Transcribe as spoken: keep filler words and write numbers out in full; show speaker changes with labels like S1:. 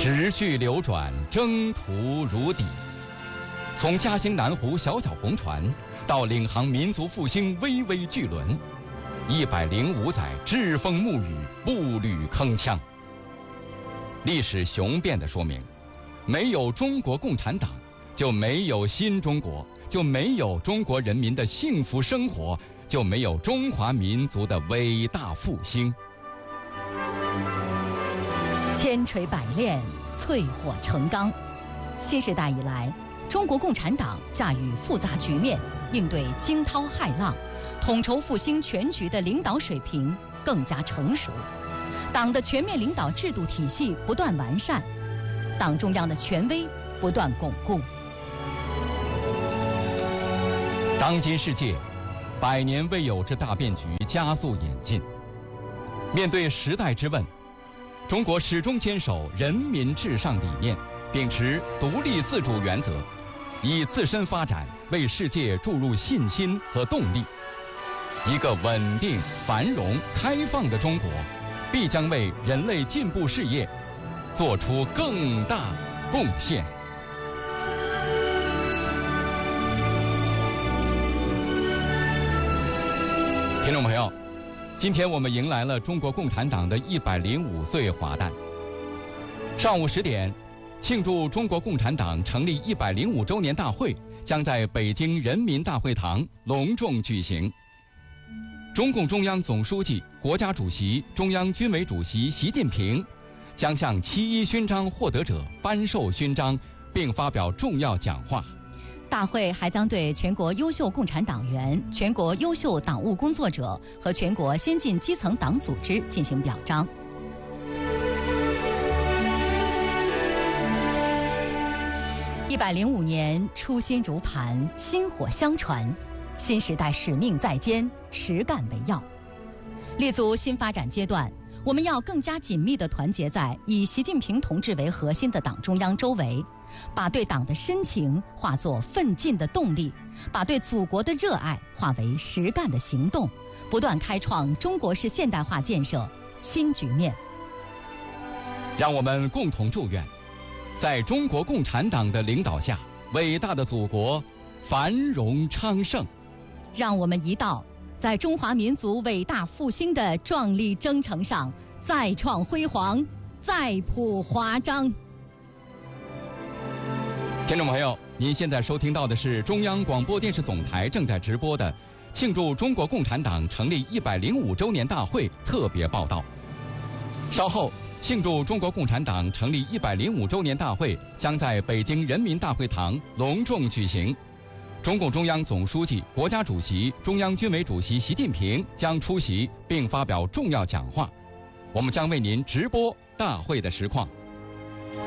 S1: 时序流转，征途如砥。从嘉兴南湖小小红船，到领航民族复兴巍巍巨轮，一百零五载栉风沐雨，步履铿锵。历史雄辩地说明，没有中国共产党，就没有新中国，就没有中国人民的幸福生活，就没有中华民族的伟大复兴。
S2: 千锤百炼，淬火成钢。新时代以来，中国共产党驾驭复杂局面，应对惊涛骇浪，统筹复兴全局的领导水平更加成熟。党的全面领导制度体系不断完善，党中央的权威不断巩固。
S1: 当今世界，百年未有之大变局加速演进。面对时代之问，中国始终坚守人民至上理念，秉持独立自主原则，以自身发展为世界注入信心和动力。一个稳定、繁荣、开放的中国，必将为人类进步事业做出更大贡献。听众朋友，今天我们迎来了中国共产党的一百零五岁华诞。上午十点，庆祝中国共产党成立一百零五周年大会将在北京人民大会堂隆重举行。中共中央总书记、国家主席、中央军委主席习近平将向七一勋章获得者颁授勋章，并发表重要讲话。
S2: 大会还将对全国优秀共产党员、全国优秀党务工作者和全国先进基层党组织进行表彰。一百零五年，初心如磐，薪火相传，新时代使命在肩，实干为要。立足新发展阶段，我们要更加紧密地团结在以习近平同志为核心的党中央周围，把对党的深情化作奋进的动力，把对祖国的热爱化为实干的行动，不断开创中国式现代化建设新局面。
S1: 让我们共同祝愿，在中国共产党的领导下，伟大的祖国繁荣昌盛。
S2: 让我们一道在中华民族伟大复兴的壮丽征程上再创辉煌，再谱华章。
S1: 听众朋友，您现在收听到的是中央广播电视总台正在直播的庆祝中国共产党成立一百零五周年大会特别报道。稍后，庆祝中国共产党成立一百零五周年大会将在北京人民大会堂隆重举行。中共中央总书记、国家主席、中央军委主席习近平将出席并发表重要讲话。我们将为您直播大会的实况。